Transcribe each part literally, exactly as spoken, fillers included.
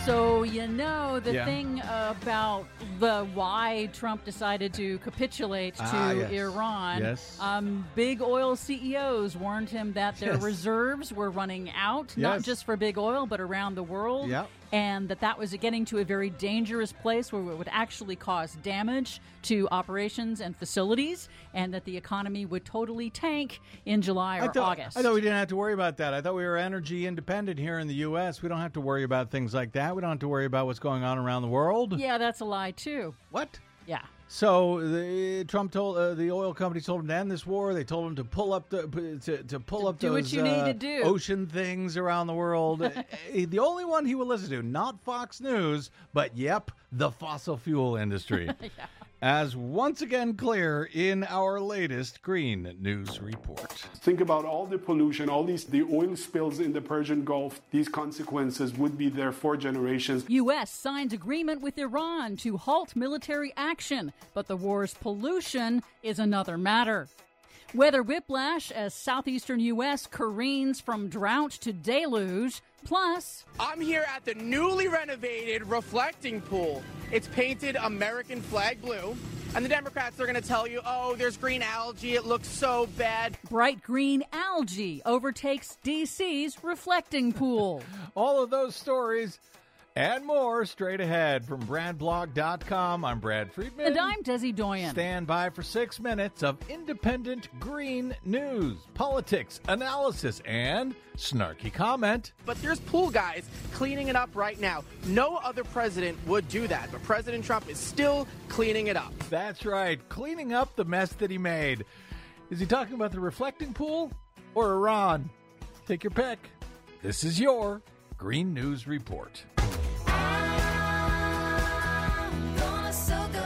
So, you know, the Yeah. thing about the why Trump decided to capitulate to Ah, yes. Iran, Yes. um, big oil C E Os warned him that their Yes. reserves were running out, not Yes. just for big oil, but around the world. Yep. And that that was getting to a very dangerous place where it would actually cause damage to operations and facilities, and that the economy would totally tank in July or I thought, August. I thought we didn't have to worry about that. I thought we were energy independent here in the U S. We don't have to worry about things like that. We don't have to worry about what's going on around the world. Yeah, that's a lie, too. What? Yeah. So the, Trump told uh, the oil companies told him to end this war. They told him to pull up the to, to pull To up do what those you need uh, to do. ocean things around the world. Uh, the only one he will listen to, not Fox News, but yep, the fossil fuel industry. Yeah. As once again clear in our latest Green News Report. Think about all the pollution, all these the oil spills in the Persian Gulf. These consequences would be there for generations. U S signs agreement with Iran to halt military action, but the war's pollution is another matter. Weather whiplash as southeastern U S careens from drought to deluge. Plus, I'm here at the newly renovated reflecting pool. It's painted American flag blue. And the Democrats are going to tell you, oh, there's green algae. It looks so bad. bright green algae overtakes D C's reflecting pool. All of those stories and more straight ahead from brad blog dot com. I'm Brad Friedman. And I'm Desi Doyen. Stand by for six minutes of independent green news, politics, analysis, and snarky comment. But there's pool guys cleaning it up right now. No other president would do that. But President Trump is still cleaning it up. That's right, cleaning up the mess that he made. Is he talking about the reflecting pool or Iran? Take your pick. This is your Green News Report.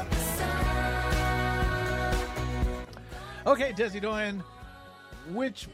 Okay, Desi Doyen, which